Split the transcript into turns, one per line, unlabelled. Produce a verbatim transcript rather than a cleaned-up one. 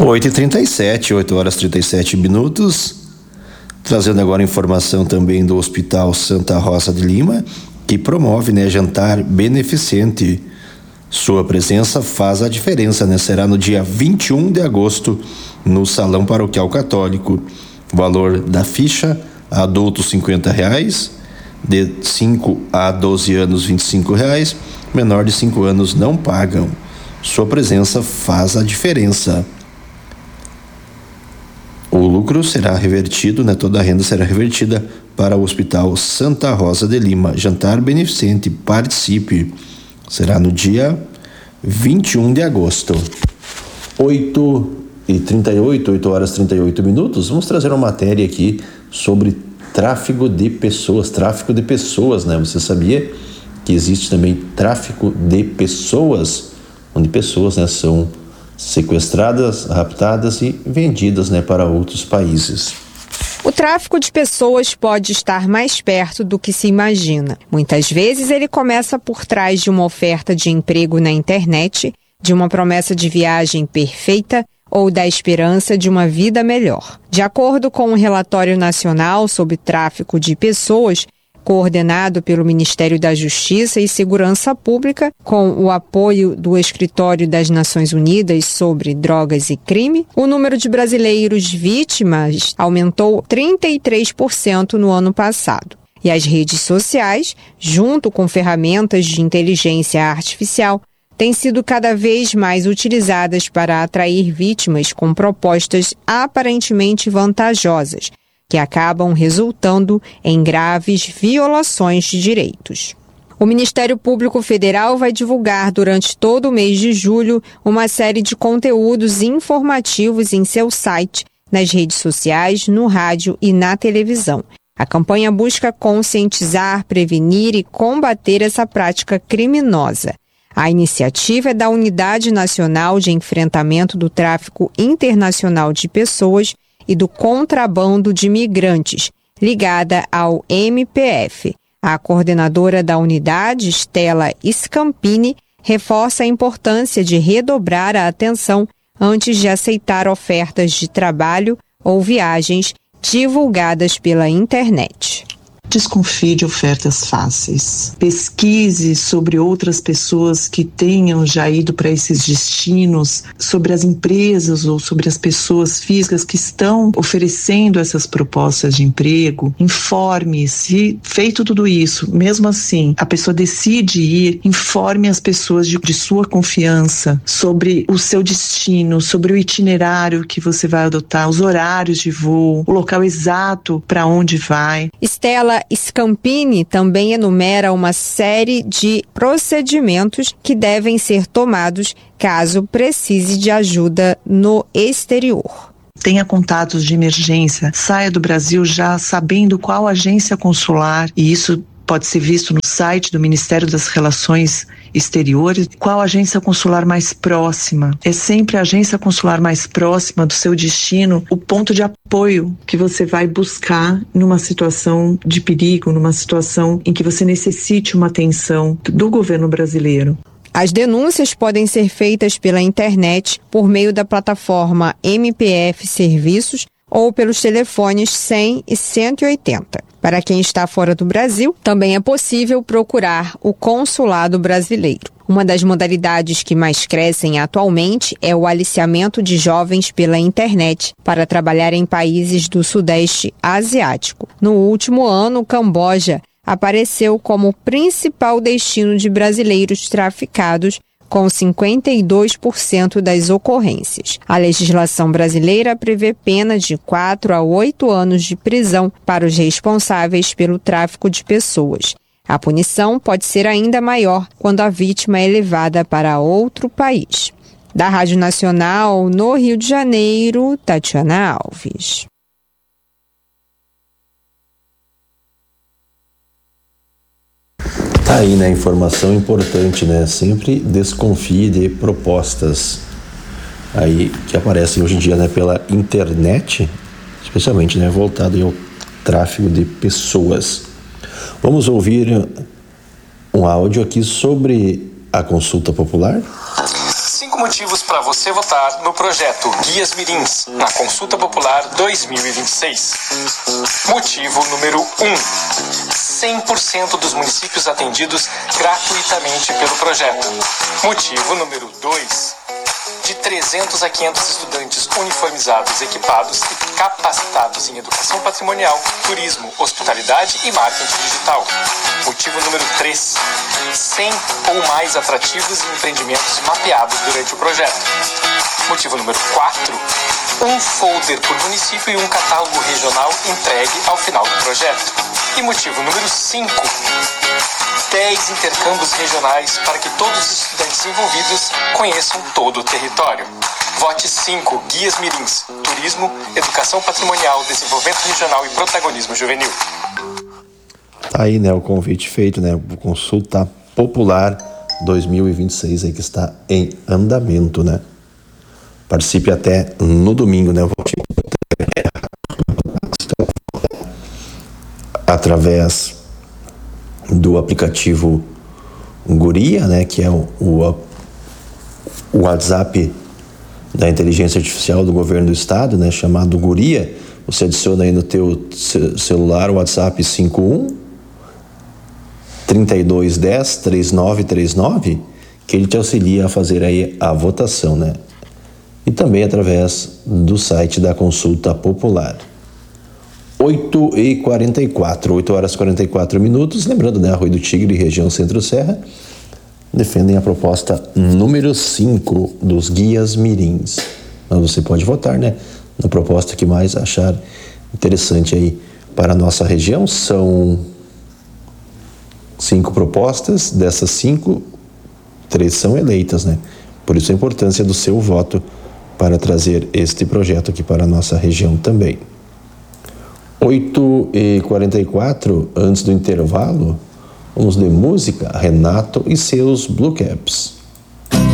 oito e trinta e sete, oito horas e trinta e sete minutos. Trazendo agora informação também do Hospital Santa Rosa de Lima, que promove, né, jantar beneficente. Sua presença faz a diferença, né? Será no dia vinte e um de agosto, no Salão Paroquial Católico. Valor da ficha, adultos cinquenta reais, de cinco a doze anos vinte e cinco reais, menor de cinco anos não pagam. Sua presença faz a diferença. O lucro será revertido, né? Toda a renda será revertida para o Hospital Santa Rosa de Lima. Jantar beneficente, participe. Será no dia vinte e um de agosto. oito e trinta e oito, oito horas e trinta e oito minutos. Vamos trazer uma matéria aqui sobre tráfico de pessoas. Tráfico de pessoas, né? Você sabia que existe também tráfico de pessoas, onde pessoas, né, são sequestradas, raptadas e vendidas, né, para outros países.
O tráfico de pessoas pode estar mais perto do que se imagina. Muitas vezes ele começa por trás de uma oferta de emprego na internet, de uma promessa de viagem perfeita ou da esperança de uma vida melhor. De acordo com o Relatório Nacional sobre Tráfico de Pessoas, coordenado pelo Ministério da Justiça e Segurança Pública, com o apoio do Escritório das Nações Unidas sobre Drogas e Crime, o número de brasileiros vítimas aumentou trinta e três por cento no ano passado. E as redes sociais, junto com ferramentas de inteligência artificial, têm sido cada vez mais utilizadas para atrair vítimas com propostas aparentemente vantajosas, que acabam resultando em graves violações de direitos. O Ministério Público Federal vai divulgar durante todo o mês de julho uma série de conteúdos informativos em seu site, nas redes sociais, no rádio e na televisão. A campanha busca conscientizar, prevenir e combater essa prática criminosa. A iniciativa é da Unidade Nacional de Enfrentamento do Tráfico Internacional de Pessoas e do Contrabando de Migrantes, ligada ao M P F. A coordenadora da unidade, Stella Scampini, reforça a importância de redobrar a atenção antes de aceitar ofertas de trabalho ou viagens divulgadas pela internet.
Desconfie de ofertas fáceis. Pesquise sobre outras pessoas que tenham já ido para esses destinos, sobre as empresas ou sobre as pessoas físicas que estão oferecendo essas propostas de emprego. Informe-se. Feito tudo isso, mesmo assim, a pessoa decide ir, informe as pessoas de, de sua confiança sobre o seu destino, sobre o itinerário que você vai adotar, os horários de voo, o local exato para onde vai.
Stella Scampini também enumera uma série de procedimentos que devem ser tomados caso precise de ajuda no exterior.
Tenha contatos de emergência, saia do Brasil já sabendo qual agência consular, e isso pode ser visto no site do Ministério das Relações Exteriores, qual agência consular mais próxima. É sempre a agência consular mais próxima do seu destino o ponto de apoio que você vai buscar numa situação de perigo, numa situação em que você necessite uma atenção do governo brasileiro.
As denúncias podem ser feitas pela internet por meio da plataforma M P F Serviços ou pelos telefones cem e cento e oitenta. Para quem está fora do Brasil, também é possível procurar o consulado brasileiro. Uma das modalidades que mais crescem atualmente é o aliciamento de jovens pela internet para trabalhar em países do Sudeste Asiático. No último ano, o Camboja apareceu como principal destino de brasileiros traficados, com cinquenta e dois por cento das ocorrências. A legislação brasileira prevê pena de quatro a oito anos de prisão para os responsáveis pelo tráfico de pessoas. A punição pode ser ainda maior quando a vítima é levada para outro país. Da Rádio Nacional, no Rio de Janeiro, Tatiana Alves.
Tá aí, né? Informação importante, né? Sempre desconfie de propostas aí que aparecem hoje em dia, né? Pela internet, especialmente, né? Voltado ao tráfico de pessoas. Vamos ouvir um áudio aqui sobre a consulta popular.
Cinco motivos para você votar no projeto Guias Mirins, na Consulta Popular dois mil e vinte e seis. Motivo número um. cem por cento dos municípios atendidos gratuitamente pelo projeto. Motivo número dois. De trezentos a quinhentos estudantes uniformizados, equipados e capacitados em educação patrimonial, turismo, hospitalidade e marketing digital. Motivo número três. cem ou mais atrativos e empreendimentos mapeados durante o projeto. Motivo número quatro. Um folder por município e um catálogo regional entregue ao final do projeto. E motivo número cinco. dez intercâmbios regionais para que todos os estudantes envolvidos conheçam todo o território. Vote cinco. Guias Mirins. Turismo, educação patrimonial, desenvolvimento regional e protagonismo juvenil.
Tá aí, né, o convite feito, né, o Consulta Popular dois mil e vinte e seis aí que está em andamento, né? Participe até no domingo, né? Eu vou te... através do aplicativo Guria, né, que é o, o, o WhatsApp da inteligência artificial do governo do estado, né, chamado Guria. Você adiciona aí no teu celular o WhatsApp cinco um, trinta e dois, dez, trinta e nove trinta e nove, que ele te auxilia a fazer aí a votação, né? E também através do site da Consulta Popular. oito e quarenta e quatro, oito horas e quarenta e quatro minutos. Lembrando, né, Arroio do Tigre, região Centro-Serra, defendem a proposta número cinco dos Guias Mirins. Mas você pode votar, né, na proposta que mais achar interessante aí para a nossa região. São cinco propostas, dessas cinco, três são eleitas, né? Por isso a importância do seu voto para trazer este projeto aqui para a nossa região também. oito e quarenta e quatro, antes do intervalo, vamos de música, Renato e seus Blue Caps.